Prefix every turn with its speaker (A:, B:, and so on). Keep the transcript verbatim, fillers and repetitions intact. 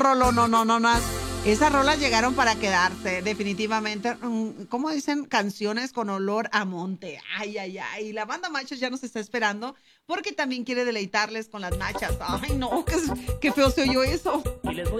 A: Rolo, no, no, no, no. Esas rolas llegaron para quedarse, definitivamente. Mm, ¿Cómo dicen? Canciones con olor a monte. Ay, ay, ay. La banda Machos ya nos está esperando porque también quiere deleitarles con las nachas. Ay, no, qué, qué feo se oyó eso.
B: Y les voy